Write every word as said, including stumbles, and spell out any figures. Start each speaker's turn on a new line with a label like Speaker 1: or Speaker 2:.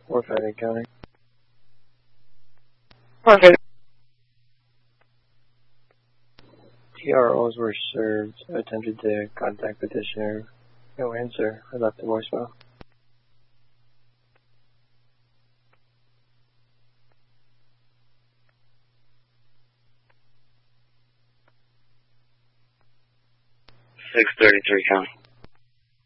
Speaker 1: four five eight County.
Speaker 2: Okay.
Speaker 1: T R Os were served. I attempted to contact petitioner. No answer. I left a voicemail.
Speaker 2: six thirty-three County.